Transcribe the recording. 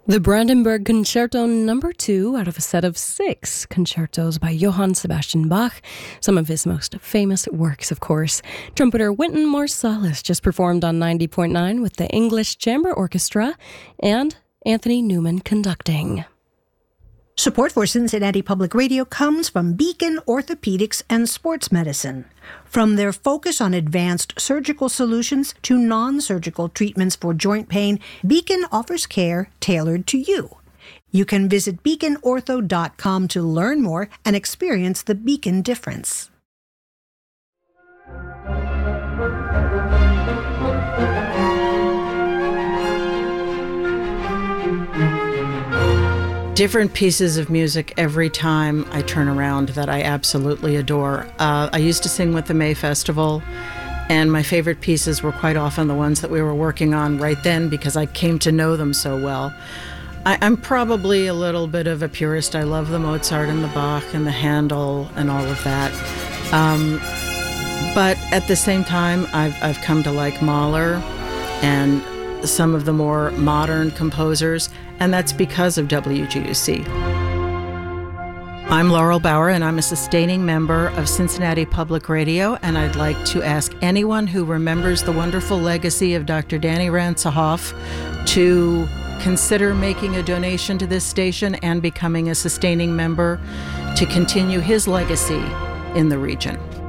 The Brandenburg Concerto Number 2 out of a set of 6 concertos by Johann Sebastian Bach, some of his most famous works, of course. Trumpeter Wynton Marsalis just performed on 90.9 with the English Chamber Orchestra and Anthony Newman conducting. Support for Cincinnati Public Radio comes from Beacon Orthopedics and Sports Medicine. From their focus on advanced surgical solutions to non-surgical treatments for joint pain, Beacon offers care tailored to you. You can visit beaconortho.com to learn more and experience the Beacon difference. Different pieces of music every time I turn around that I absolutely adore. I used to sing with the May Festival, and my favorite pieces were quite often the ones that we were working on right then because I came to know them so well. I'm probably a little bit of a purist. I love the Mozart and the Bach and the Handel and all of that. But at the same time, I've come to like Mahler and some of the more modern composers, and that's because of WGUC. I'm Laurel Bauer, and I'm a sustaining member of Cincinnati Public Radio, and I'd like to ask anyone who remembers the wonderful legacy of Dr. Danny Ransohoff to consider making a donation to this station and becoming a sustaining member to continue his legacy in the region.